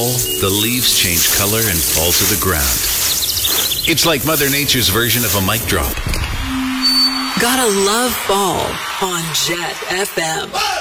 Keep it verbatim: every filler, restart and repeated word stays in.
the leaves change color and fall to the ground. It's like Mother Nature's version of a mic drop. Gotta love fall on Jet F M.